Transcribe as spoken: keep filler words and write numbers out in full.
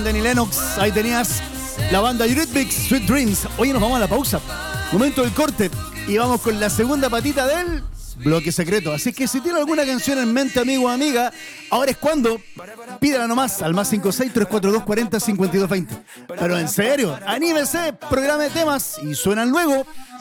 Danny Lennox, ahí tenías la banda Eurythmics, Sweet Dreams. Oye, nos vamos a la pausa. Momento del corte. Y vamos con la segunda patita del bloque secreto. Así que si tiene alguna canción en mente, amigo o amiga, ahora es cuando. Pídala nomás al más cinco seis, tres cuatro dos, cuarenta, cincuenta y dos veinte. Pero en serio, anímese, programa de temas y suenan luego.